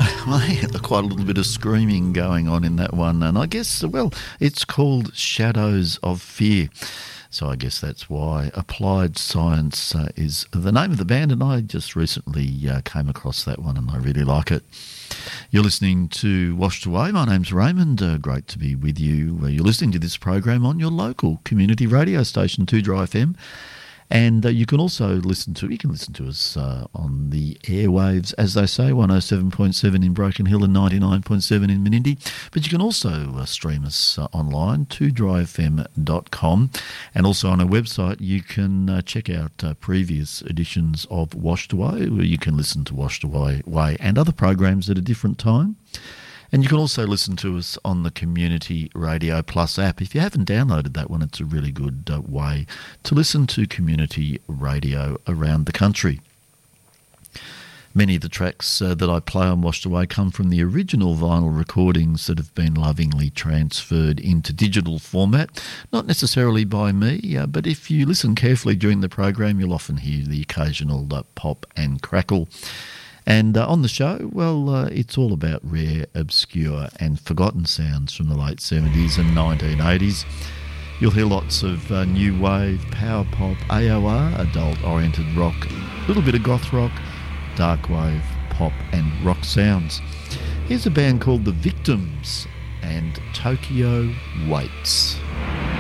Quite a little bit of screaming going on in that one, and I guess, well, it's called Shadows of Fear. So I guess that's why Applied Science is the name of the band, and I just recently came across that one and I really like it. You're listening to Washed Away. My name's Raymond. Great to be with you. You're listening to this program on your local community radio station, 2Dry FM. And you can also listen to us on the airwaves, as they say, 107.7 in Broken Hill and 99.7 in Menindee. But you can also stream us online, 2dryfm.com. And also on our website, you can check out previous editions of Washed Away, where you can listen to Washed Away and other programs at a different time. And you can also listen to us on the Community Radio Plus app. If you haven't downloaded that one, it's a really good way to listen to community radio around the country. Many of the tracks that I play on Washed Away come from the original vinyl recordings that have been lovingly transferred into digital format. Not necessarily by me, but if you listen carefully during the program, you'll often hear the occasional pop and crackle. And on the show, well, it's all about rare, obscure and forgotten sounds from the late 70s and 1980s. You'll hear lots of new wave, power pop, AOR, adult-oriented rock, a little bit of goth rock, dark wave, pop and rock sounds. Here's a band called The Victims and Tokyo Waits.